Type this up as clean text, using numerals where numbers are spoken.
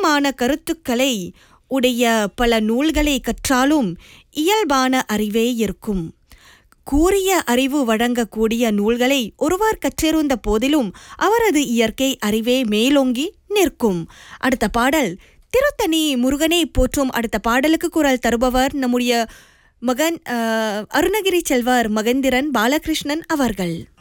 ஆழமான கருத்துக்களை உடைய பல நூல்களை கற்றாலும் இயல்பான அறிவே இருக்கும். கூறிய அறிவு வழங்கக்கூடிய நூல்களை ஒருவர் கற்றிருந்த போதிலும் அவரது இயற்கை அறிவே மேலோங்கி நிற்கும். அடுத்த பாடல் திருத்தணி முருகனை போற்றும். அடுத்த பாடலுக்கு குரல் தருபவர் நம்முடைய மகன் அருணகிரி செல்வர் மகேந்திரன் பாலகிருஷ்ணன் அவர்கள்.